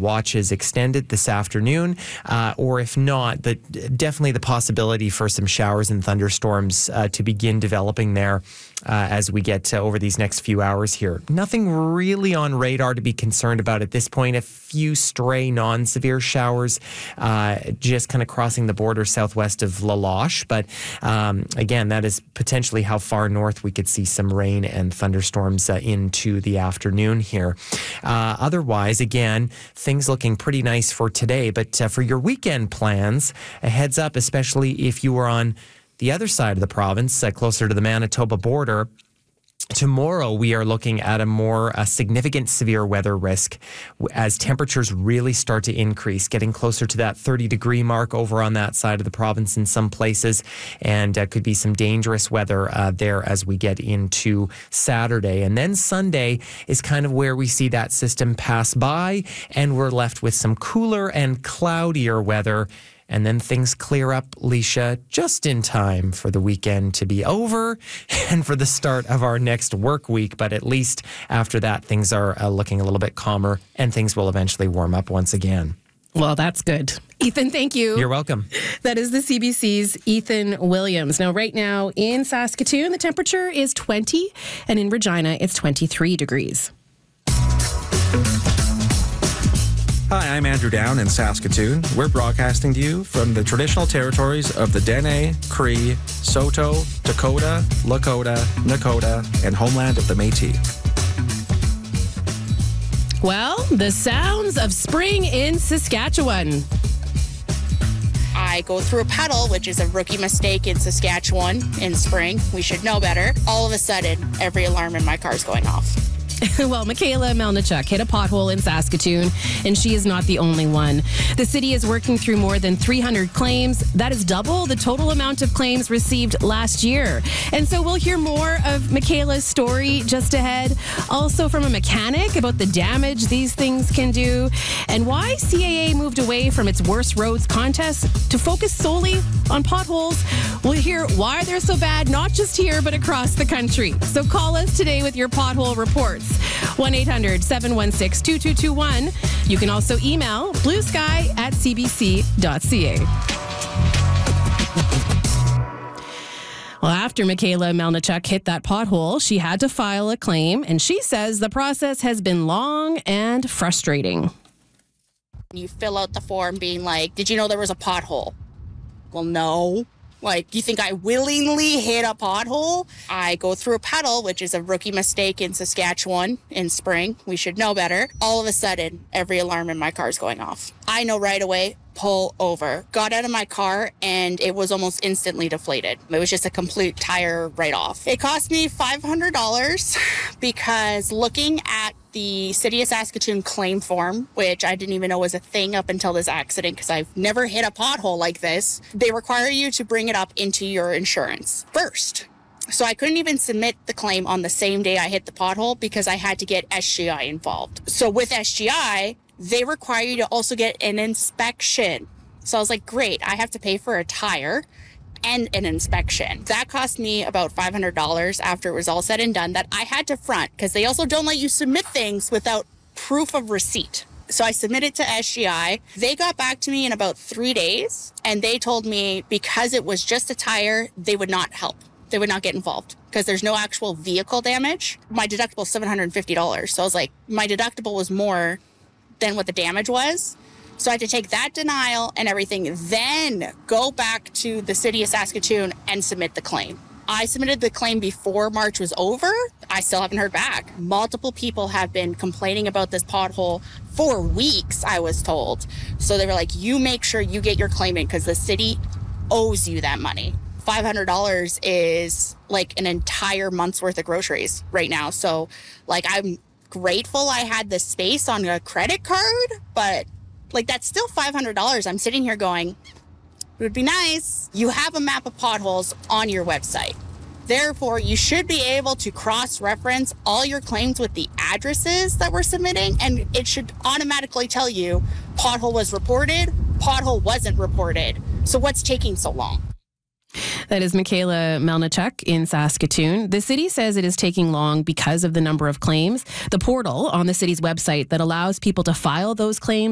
watches extended this afternoon, or if not, definitely the possibility for some showers and thunderstorms to begin developing there as we get over these next few hours here. Nothing really on radar to be concerned about at this point. A few stray non-severe showers just kind of crossing the border southwest of La Loche. But again, that is potentially how far north we could see some rain and thunderstorms into the afternoon here. Otherwise, again, things looking pretty nice for today. But for your weekend plans, a heads up, especially if you are on the other side of the province, closer to the Manitoba border. Tomorrow, we are looking at a more significant severe weather risk as temperatures really start to increase, getting closer to that 30-degree mark over on that side of the province in some places, and could be some dangerous weather there as we get into Saturday. And then Sunday is kind of where we see that system pass by, and we're left with some cooler and cloudier weather. And then things clear up, Leisha, just in time for the weekend to be over and for the start of our next work week. But at least after that, things are looking a little bit calmer and things will eventually warm up once again. Well, that's good. Ethan, thank you. You're welcome. That is the CBC's Ethan Williams. Now, right now in Saskatoon, the temperature is 20, and in Regina, it's 23 degrees. Hi, I'm Andrew Down in Saskatoon. We're broadcasting to you from the traditional territories of the Dene, Cree, Saulteaux, Dakota, Lakota, Nakota, and homeland of the Métis. Well, the sounds of spring in Saskatchewan. I go through a puddle, which is a rookie mistake in Saskatchewan in spring. We should know better. All of a sudden, every alarm in my car is going off. Well, Michaela Melnichuk hit a pothole in Saskatoon, and she is not the only one. The city is working through more than 300 claims. That is double the total amount of claims received last year. And so we'll hear more of Michaela's story just ahead. Also from a mechanic about the damage these things can do, and why CAA moved away from its Worst Roads contest to focus solely on potholes. We'll hear why they're so bad, not just here, but across the country. So call us today with your pothole reports. 1-800-716-2221. You can also email bluesky@cbc.ca. Well, after Michaela Melnichuk hit that pothole, she had to file a claim, and she says the process has been long and frustrating. You fill out the form being like, did you know there was a pothole? Well, no. Like, you think I willingly hit a pothole? I go through a puddle, which is a rookie mistake in Saskatchewan in spring. We should know better. All of a sudden, every alarm in my car is going off. I know right away, pull over. Got out of my car, and it was almost instantly deflated. It was just a complete tire write-off. It cost me $500 because looking at the City of Saskatoon claim form, which I didn't even know was a thing up until this accident because I've never hit a pothole like this, they require you to bring it up into your insurance first. So I couldn't even submit the claim on the same day I hit the pothole because I had to get SGI involved. So with SGI, they require you to also get an inspection. So I was like, great, I have to pay for a tire and an inspection. That cost me about $500 after it was all said and done that I had to front because they also don't let you submit things without proof of receipt. So I submitted to SGI. They got back to me in about 3 days, and they told me because it was just a tire, they would not help. They would not get involved because there's no actual vehicle damage. My deductible is $750. So I was like, my deductible was more than what the damage was. So I had to take that denial and everything, then go back to the City of Saskatoon and submit the claim. I submitted the claim before March was over. I still haven't heard back. Multiple people have been complaining about this pothole for weeks, I was told. So they were like, you make sure you get your claim in because the city owes you that money. $500 is like an entire month's worth of groceries right now. So like, I'm grateful I had the space on a credit card, but like, that's still $500. I'm sitting here going, it would be nice. You have a map of potholes on your website. Therefore, you should be able to cross-reference all your claims with the addresses that we're submitting, and it should automatically tell you pothole was reported, pothole wasn't reported. So what's taking so long? That is Michaela Melnichuk in Saskatoon. The city says it is taking long because of the number of claims. The portal on the city's website that allows people to file those claims